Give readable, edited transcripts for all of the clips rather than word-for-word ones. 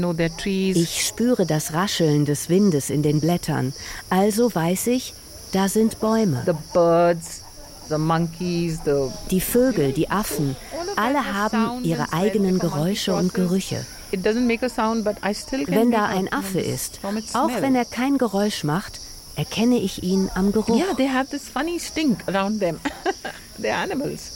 Ich spüre das Rascheln des Windes in den Blättern. Also weiß ich, da sind Bäume. Die Vögel, die Affen, alle haben ihre eigenen Geräusche und Gerüche. Wenn da ein Affe ist, auch wenn er kein Geräusch macht, erkenne ich ihn am Geruch. Yeah, they have this funny stink around them. They're animals.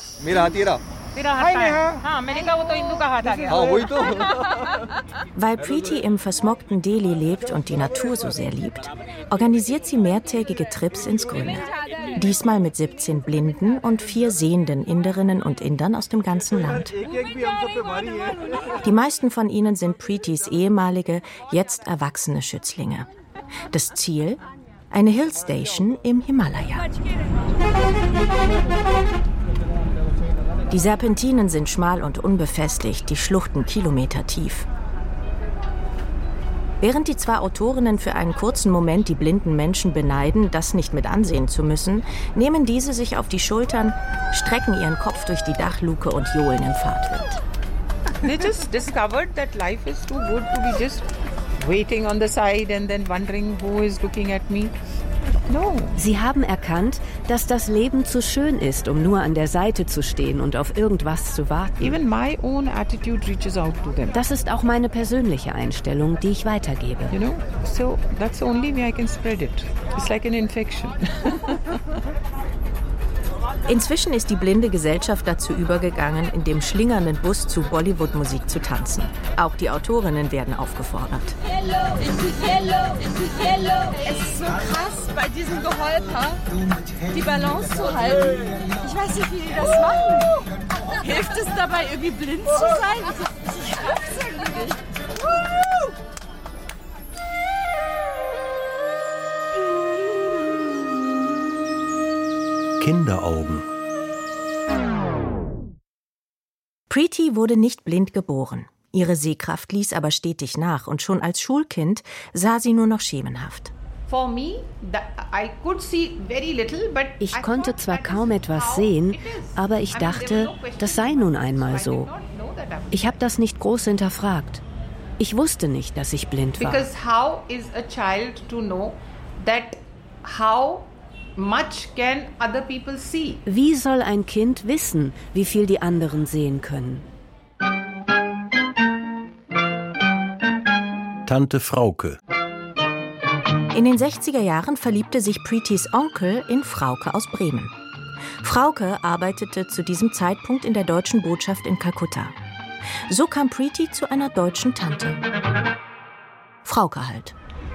Weil Preeti im versmogten Delhi lebt und die Natur so sehr liebt, organisiert sie mehrtägige Trips ins Grüne. Diesmal mit 17 Blinden und 4 sehenden Inderinnen und Indern aus dem ganzen Land. Die meisten von ihnen sind Preetis ehemalige, jetzt erwachsene Schützlinge. Das Ziel? Eine Hillstation im Himalaya. Die Serpentinen sind schmal und unbefestigt, die Schluchten kilometertief. Während die 2 Autorinnen für einen kurzen Moment die blinden Menschen beneiden, das nicht mit ansehen zu müssen, nehmen diese sich auf die Schultern, strecken ihren Kopf durch die Dachluke und johlen im Fahrtwind. They just discovered that life is too good to be just waiting on the side and then wondering who is looking at me. No. Sie haben erkannt, dass das Leben zu schön ist, um nur an der Seite zu stehen und auf irgendwas zu warten. Even my own attitude reaches out to them. Das ist auch meine persönliche Einstellung, die ich weitergebe. You know, so that's the only way I can spread it. It's like an infection. Inzwischen ist die blinde Gesellschaft dazu übergegangen, in dem schlingernden Bus zu Bollywood-Musik zu tanzen. Auch die Autorinnen werden aufgefordert. Es ist so krass, bei diesem Geholper die Balance zu halten. Ich weiß nicht, wie die das machen. Hilft es dabei, irgendwie blind zu sein? Ich schaff's irgendwie nicht. Kinderaugen. Preeti wurde nicht blind geboren. Ihre Sehkraft ließ aber stetig nach und schon als Schulkind sah sie nur noch schemenhaft. Ich konnte zwar kaum etwas sehen, aber ich dachte, das sei nun einmal so. Ich habe das nicht groß hinterfragt. Ich wusste nicht, dass ich blind war. Because how is a child to know that how much can other people see? Wie soll ein Kind wissen, wie viel die anderen sehen können? Tante Frauke. In den 60er Jahren verliebte sich Preetis Onkel in Frauke aus Bremen. Frauke arbeitete zu diesem Zeitpunkt in der deutschen Botschaft in Kalkutta. So kam Preeti zu einer deutschen Tante. Frauke halt.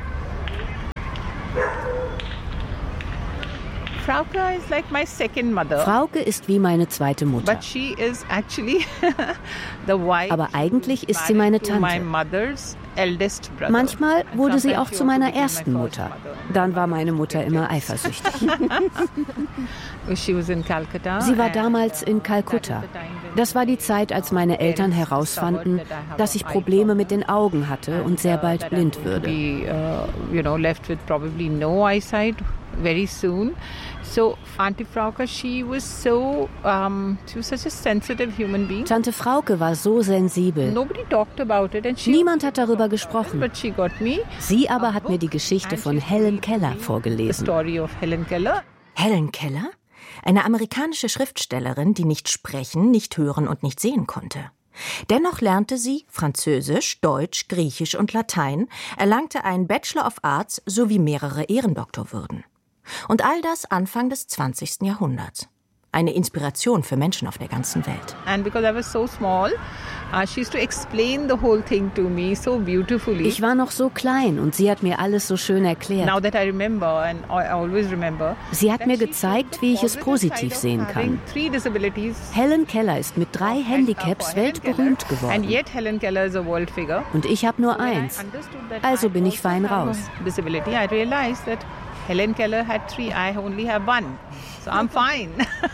Frauke is like my second mother. Frauke ist wie meine zweite Mutter. But she is actually the wife. Aber eigentlich ist sie meine Tante. My mother's eldest brother. Manchmal wurde sie auch zu meiner ersten Mutter. Dann war meine Mutter immer eifersüchtig. She was in Calcutta. Sie war damals in Kalkutta. Das war die Zeit, als meine Eltern herausfanden, dass ich Probleme mit den Augen hatte und sehr bald blind würde. Left with probably no eyesight very soon. So Auntie Frauke, she was such a sensitive human being. Tante Frauke war so sensibel. Nobody talked about it and Niemand hat darüber gesprochen. But she got me. Sie aber hat mir die Geschichte von Helen Keller vorgelesen. The story of Helen Keller. Helen Keller? Eine amerikanische Schriftstellerin, die nicht sprechen, nicht hören und nicht sehen konnte. Dennoch lernte sie Französisch, Deutsch, Griechisch und Latein, erlangte einen Bachelor of Arts sowie mehrere Ehrendoktorwürden. Und all das Anfang des 20. Jahrhunderts. Eine Inspiration für Menschen auf der ganzen Welt. And because I was so small, she used to explain the whole thing to me so beautifully. Ich war noch so klein und sie hat mir alles so schön erklärt. Now that I remember and I always remember. Sie hat mir gezeigt, wie ich es positiv sehen kann. Helen Keller ist mit 3 Handicaps weltberühmt geworden. And yet Helen Keller is a world figure. Und ich habe nur eins. Also bin ich fein raus. Disability. I realized that Helen Keller had 3, I only have 1. So I'm fine.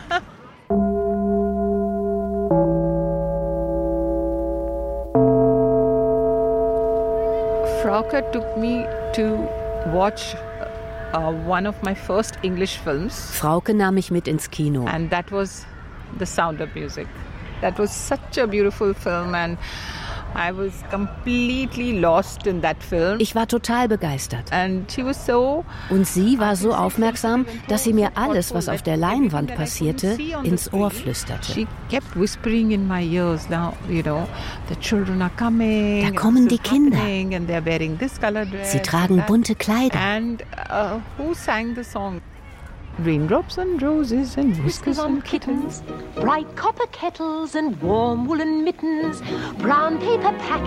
Frauke took me to watch one of my first English films. Frauke nahm mich mit ins Kino. And that was The Sound of Music. That was such a beautiful film and I was completely lost in that film. Ich war total begeistert. And she was so, und sie war so aufmerksam, dass sie mir alles, was auf der Leinwand passierte, ins Ohr flüsterte. She kept whispering in my ears, now, you know, the children are coming. Da kommen die Kinder. And they're wearing this color dress. Sie tragen bunte Kleider. And who sang the song? Raindrops and roses and whiskers on kittens, bright copper kettles and warm woolen mittens, brown paper packets.